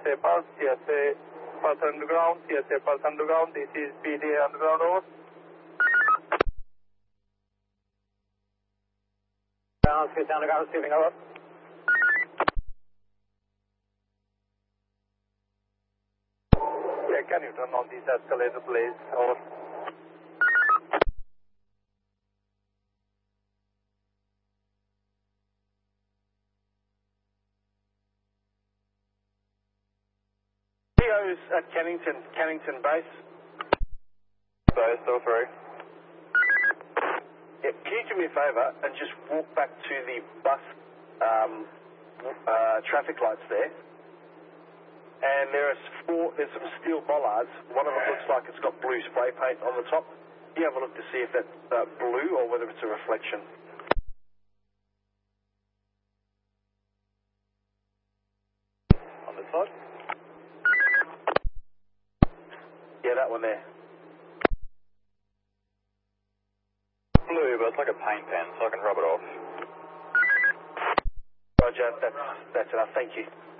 TSA Pulse, TSA Pulse Underground, TSA Pulse Underground, this is PDA Underground, over. Ground, PSA Underground, receiving, over. Yeah, can you turn on these escalator, please, over. Leo's at Cannington Base. Base, so through. Yeah, can you do me a favour and just walk back to the bus traffic lights there? And there's some steel bollards. One of them looks like it's got blue spray paint on the top. You have a look to see if that's blue or whether it's a reflection. On the side? Yeah, that one there. Blue, but it's like a paint pen, so I can rub it off. Roger, that's enough. Thank you.